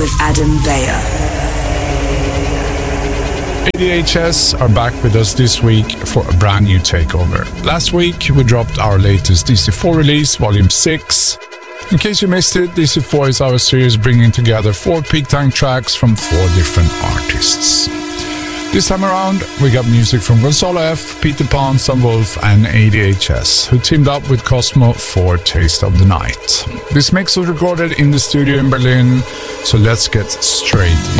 with Adam Beyer. ADHS are back with us this week for a brand new takeover. Last week we dropped our latest DC4 release, Volume 6. In case you missed it, DC4 is our series bringing together 4 peak time tracks from 4 different artists. This time around, we got music from Gonzalo F, Peter Pan, Sun Wolf, and ADHS, who teamed up with Cosmo for Taste of the Night. This mix was recorded in the studio in Berlin, so let's get straight